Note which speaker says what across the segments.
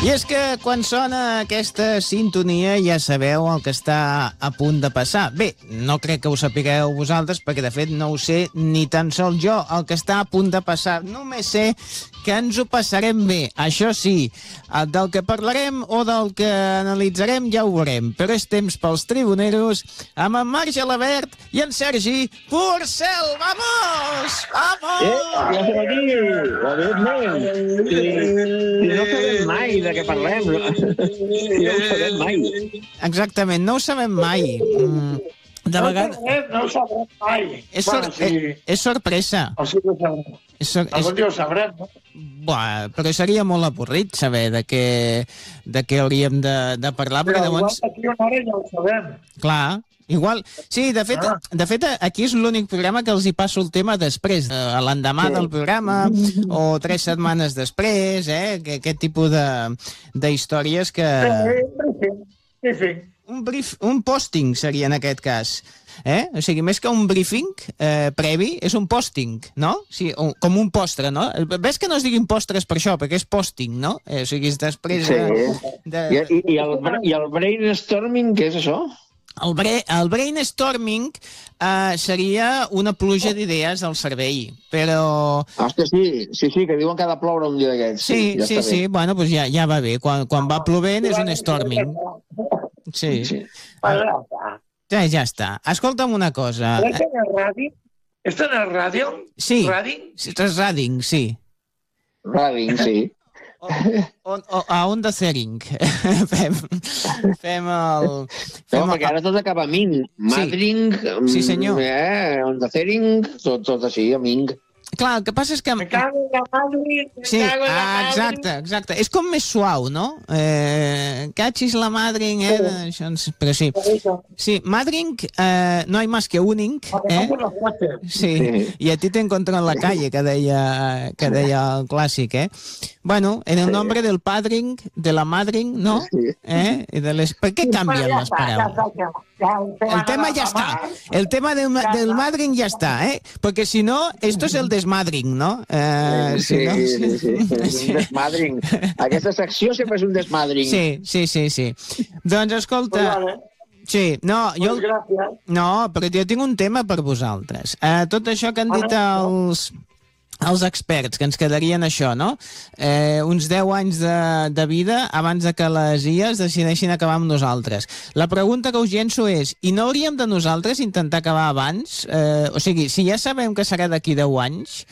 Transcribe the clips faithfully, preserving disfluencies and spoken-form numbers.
Speaker 1: I és que quan sona aquesta sintonia ja sabeu el que està a punt de passar. Bé, no crec que ho sapigueu vosaltres, perquè de fet no ho sé ni tan sol jo. El que està a punt de passar només sé que ens ho passarem bé. Això sí, del que parlarem o del que analitzarem ja ho veurem. Però és temps pels tribuneros amb en Marc Gelabert i en Sergi Porcel. Vamos! Vamos!
Speaker 2: Eh, ja som aquí, evidentment. I, i no sabem mai de què parlem. No, I no ho sabem mai.
Speaker 1: Exactament, no ho sabem mai. Mm, de
Speaker 3: no,
Speaker 1: vegades...
Speaker 3: no ho sabrem mai.
Speaker 1: És, sor...
Speaker 3: Bueno, sí.
Speaker 1: és, és sorpresa.
Speaker 3: O sí que ho sabrem.
Speaker 1: És sor...
Speaker 3: Algun dia ho sabrem, no?
Speaker 1: Buah, però seria molt avorrit saber de què, de què hauríem de, de parlar,
Speaker 3: Però
Speaker 1: perquè
Speaker 3: igual
Speaker 1: llavors...
Speaker 3: d'aquí una hora ja ho sabem.
Speaker 1: Clar, igual... Sí, de fet,
Speaker 3: Ah.
Speaker 1: de fet aquí és l'únic programa que els hi passo el tema després, de l'endemà
Speaker 3: Sí.
Speaker 1: del programa, o tres setmanes després, eh? Que, aquest tipus de, de històries que...
Speaker 3: Sí, sí, sí.
Speaker 1: Un, brief, un posting seria en aquest cas. Eh? O sigui, més que un briefing eh, previ, és un posting, no? Sí, un, com un postre, no? Ves que no es diguin postres per això, perquè és posting, no? Eh, o sigui, és després
Speaker 2: Sí.
Speaker 1: de... de...
Speaker 2: I, i, i, el, I el brainstorming, què és això?
Speaker 1: El, bre el brainstorming eh, seria una pluja d'idees al cervell, però...
Speaker 2: Hòstia, sí, sí, sí, que diuen que ha de ploure un dia d'aquests.
Speaker 1: Sí,
Speaker 2: ja
Speaker 1: sí,
Speaker 2: està
Speaker 1: sí,
Speaker 2: bé.
Speaker 1: bueno, doncs ja, ja va bé. Quan, quan va plovent és un storming. Sí,
Speaker 2: Sí.
Speaker 3: Bueno, ja està.
Speaker 1: ja, ja està. Escolta'm una cosa.
Speaker 3: ¿Esto en el radio? ¿Esto en el radio?
Speaker 1: Sí,
Speaker 3: ¿Radio?
Speaker 1: és Rading, sí.
Speaker 2: Rading, sí.
Speaker 1: O, o, o, a Onda Cering. fem, fem el...
Speaker 2: No,
Speaker 1: Fem
Speaker 2: perquè ara tot acaba amb ing. Madring,
Speaker 1: Sí, senyor.
Speaker 2: Eh, Onda Cering, tot, tot així, amb ing.
Speaker 1: Clar, el que passa és que...
Speaker 3: Me cago en la madre, me
Speaker 1: Sí,
Speaker 3: cago en la
Speaker 1: ah,
Speaker 3: madre.
Speaker 1: exacte, exacte. És com més suau, no? Eh, cachis la madring, eh? Això, ens- però sí.
Speaker 3: Por eso.
Speaker 1: Sí, madring, eh, no hay más que un ink, eh?
Speaker 3: Además de los coches.
Speaker 1: Sí,
Speaker 2: Sí.
Speaker 1: i a ti te encontró en la calle, que deia, que deia el clàssic, eh? Bueno, en el nombre del padring, de la madring, no?
Speaker 2: Sí.
Speaker 1: Eh? I de les... Per què canvien
Speaker 3: Bueno, ya
Speaker 1: les
Speaker 3: está, ya
Speaker 1: paraules?
Speaker 3: está, ya. Ya,
Speaker 1: El tema
Speaker 3: de
Speaker 1: ya
Speaker 3: la
Speaker 1: está.
Speaker 3: mamá.
Speaker 1: El tema del, ma-
Speaker 3: Ya
Speaker 1: del
Speaker 3: está.
Speaker 1: madring ya está, ¿eh? Porque si no, esto es el desmadring, ¿no? Eh,
Speaker 2: Sí,
Speaker 1: si no-
Speaker 2: sí, sí.
Speaker 1: Sí.
Speaker 2: Un desmadring. Aquesta secció sempre és un desmadring.
Speaker 1: Sí, sí, sí, sí. Doncs
Speaker 3: Pues
Speaker 1: escolta...
Speaker 3: vale,
Speaker 1: Sí, no,
Speaker 3: pues
Speaker 1: jo...
Speaker 3: gracias.
Speaker 1: No, però jo tinc un tema per vosaltres. Uh, tot això que han dit els, els experts, que ens quedarien això, no? Eh, uns deu anys de, de vida abans de que les I As decideixin acabar amb nosaltres. La pregunta que us llenço és, i no hauríem de nosaltres intentar acabar abans? Eh, o sigui, si ja sabem que serà d'aquí deu anys...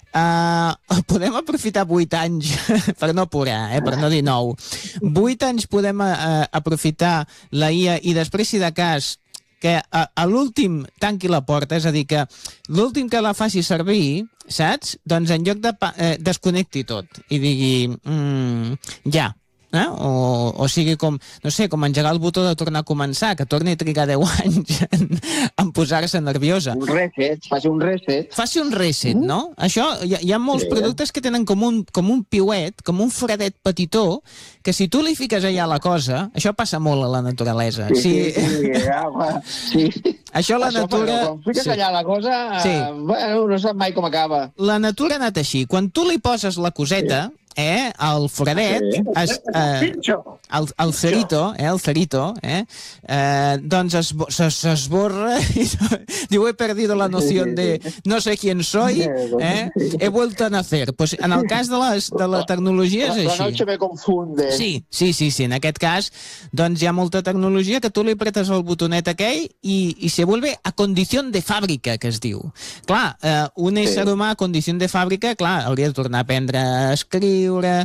Speaker 1: Uh, podem aprofitar vuit anys per no apurar, eh, per no dir nou. Vuit anys podem uh, aprofitar la I A i després, si de cas, que a, a l'últim tanqui la porta, és a dir, que l'últim que la faci servir, saps? Doncs en lloc de pa eh, desconnecti tot i digui, mm, ja, eh? o, o sigui com, no sé, com engegar el botó de tornar a començar, que torni a trigar deu anys en, en posar-se nerviosa.
Speaker 2: Un reset, faci un reset.
Speaker 1: Faci un reset, no? Això, hi ha, hi ha molts
Speaker 2: Sí.
Speaker 1: productes que tenen com un, com un piuet, com un fredet petitó, que si tu li fiques allà la cosa, això passa molt a la naturalesa.
Speaker 2: Sí, sí,
Speaker 1: Si,
Speaker 2: sí, ja, va. sí.
Speaker 1: Això la
Speaker 2: Això,
Speaker 1: natura...
Speaker 2: Quan fiques
Speaker 1: sí.
Speaker 2: allà la cosa,
Speaker 1: Sí.
Speaker 2: eh, bueno, no sap mai com acaba.
Speaker 1: La natura ha anat així. Quan tu li poses la coseta, eh, el fredet,
Speaker 2: Sí.
Speaker 1: es, eh,
Speaker 3: Pincho.
Speaker 1: el, el cerito, eh, el cerito, eh, eh, doncs esbo- se- s'esborra i diu, he perdido la noción de no sé quién soy, eh, he vuelto a nacer. Pues en el cas de, les, de la tecnologia és
Speaker 2: La
Speaker 1: així.
Speaker 2: noche me confunde.
Speaker 1: Sí, sí, sí, sí. En aquest cas, doncs hi ha molta tecnologia que tu li apretes el botonet aquell i, i se vuelve a condició de fàbrica, que es diu. Clar, eh, un ésser
Speaker 2: Sí.
Speaker 1: humà a condició de fàbrica, clar, hauria de tornar a aprendre a escriure,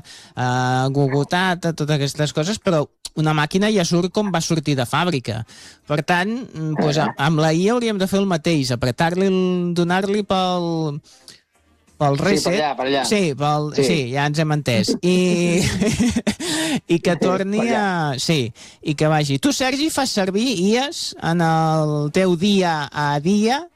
Speaker 1: a gogotata, totes aquestes coses, però una màquina ja surt com va sortir de fàbrica. Per tant, mm, doncs, amb la I A hauríem de fer el mateix, apretar-li, el- donar-li pel... pel
Speaker 2: Sí,
Speaker 1: reset.
Speaker 2: per allà, per allà.
Speaker 1: Sí, pel... sí.
Speaker 2: Sí.
Speaker 1: sí, ja ens hem entès. I, i que torni
Speaker 2: Per
Speaker 1: a... Sí, i que vagi. Tu, Sergi, fas servir I As en el teu dia a dia